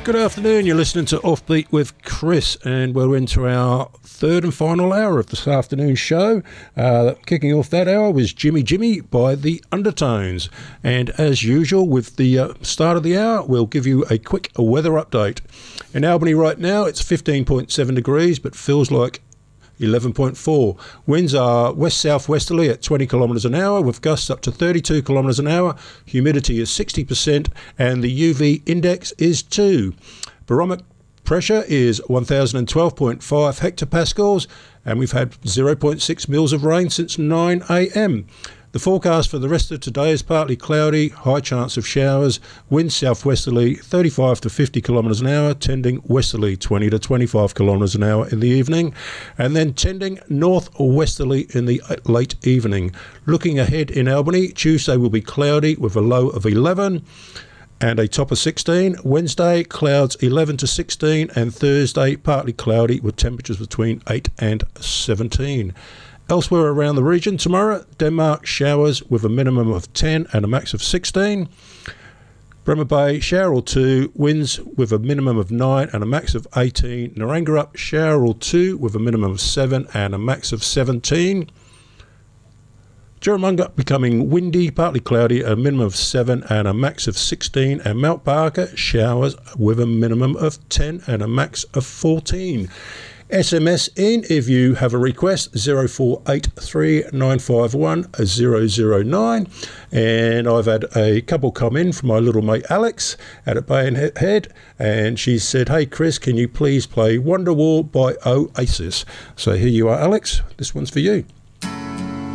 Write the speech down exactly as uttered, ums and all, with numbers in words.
Good afternoon, you're listening to Offbeat with Chris, and we're into our third and final hour of this afternoon show. Uh, kicking off that hour was Jimmy Jimmy by The Undertones, and as usual with the uh, start of the hour, we'll give you a quick weather update. In Albany right now it's fifteen point seven degrees but feels like eleven point four. Winds are west-southwesterly at twenty kilometres an hour with gusts up to thirty-two kilometres an hour. Humidity is sixty percent and the U V index is two. Barometric pressure is one thousand twelve point five hectopascals and we've had zero point six mils of rain since nine a m. The forecast for the rest of today is partly cloudy, high chance of showers, winds southwesterly thirty-five to fifty kilometres an hour, tending westerly twenty to twenty-five kilometres an hour in the evening, and then tending northwesterly in the late evening. Looking ahead in Albany, Tuesday will be cloudy with a low of eleven and a top of sixteen. Wednesday, clouds eleven to sixteen, and Thursday, partly cloudy with temperatures between eight and seventeen. Elsewhere around the region tomorrow, Denmark showers with a minimum of ten and a max of sixteen. Bremer Bay, shower or two, winds with a minimum of nine and a max of eighteen. Narangara, shower or two with a minimum of seven and a max of seventeen. Juramunga becoming windy, partly cloudy, a minimum of seven and a max of sixteen. And Mount Barker, showers with a minimum of ten and a max of fourteen. S M S in if you have a request, zero four eight three nine five one zero zero nine. And I've had a couple come in from my little mate Alex at a Bayenhead, and she said, hey Chris, can you please play Wonderwall by Oasis? So here you are, Alex, this one's for you.